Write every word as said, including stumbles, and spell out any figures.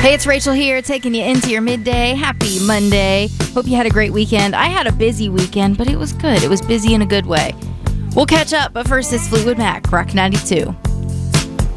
Hey, it's Rachel here, taking you into your midday. Happy Monday. Hope you had a great weekend. I had a busy weekend, but it was good. It was busy in a good way. We'll catch up, but first it's Fleetwood Mac, Rock ninety-two.